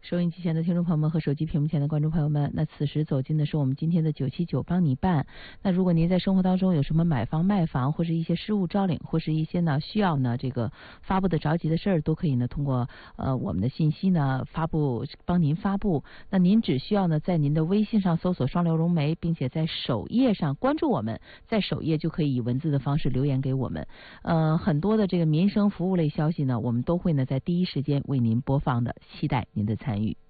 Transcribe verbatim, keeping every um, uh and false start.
收音机前的听众朋友们和手机屏幕前的观众朋友们，那此时走进的是我们今天的九七九帮你办。那如果您在生活当中有什么买房卖房或是一些失物招领，或是一些呢需要呢这个发布的着急的事儿，都可以呢通过呃我们的信息呢发布帮您发布。那您只需要呢在您的微信上搜索双流融媒，并且在首页上关注我们，在首页就可以以文字的方式留言给我们。呃很多的这个民生服务类消息呢，我们都会呢在第一时间为您播放的，期待您的参与。